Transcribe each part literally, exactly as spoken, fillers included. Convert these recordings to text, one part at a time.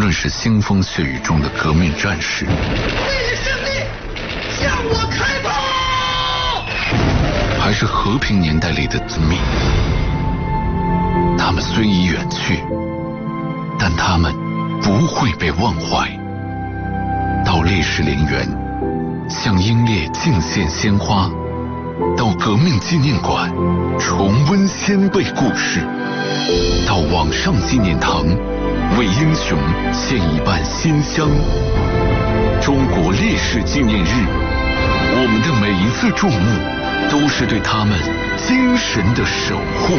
论是腥风血雨中的革命战士， 为了胜利，向我开炮！ 还是和平年代里的子民，他们虽已远去，但他们不会被忘怀。到烈士陵园，向英烈敬献鲜花；到革命纪念馆，重温先辈故事；到网上纪念堂，为英雄献一瓣馨香。中国烈士纪念日，我们的每一次注目，都是对他们精神的守护。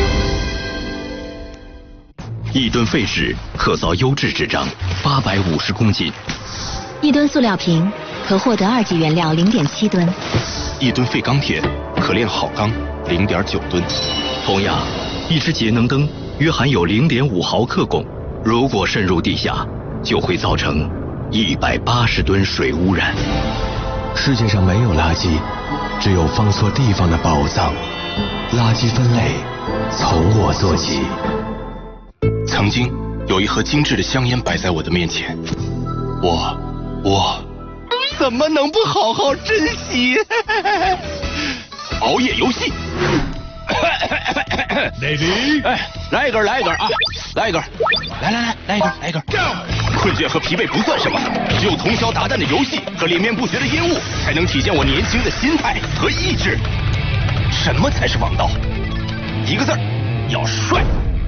一吨废纸可造优质纸张八百五十公斤， 一吨塑料瓶可获得二级原料零点七吨， 一吨废钢铁可炼好钢零点九吨。同样，一支节能灯约含有零点五毫克汞，如果渗入地下，就会造成一百八十吨水污染。 世界上没有垃圾，只有放错地方的宝藏。垃圾分类从我做起。 曾经有一盒精致的香烟摆在我的面前，我我怎么能不好好珍惜？熬夜游戏。 Lady， 哎，来一根，来一根啊，来一根，来来来，来一根，来一根。困倦和疲惫不算什么，只有通宵达旦的游戏和连绵不绝的烟雾，才能体现我年轻的心态和意志。什么才是王道？一个字儿，要帅。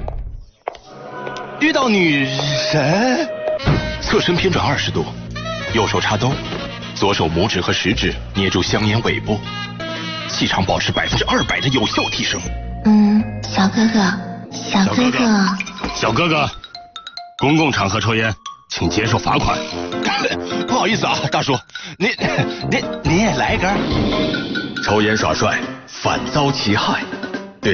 遇到女神，侧身偏转二十度，右手插兜，左手拇指和食指捏住香烟尾部，气场保持百分之二百的有效提升。 嗯，小哥哥，小哥哥， 小哥哥，公共场合抽烟，请接受罚款。不好意思啊，大叔，您您您也来一根。抽烟耍帅，反遭其害。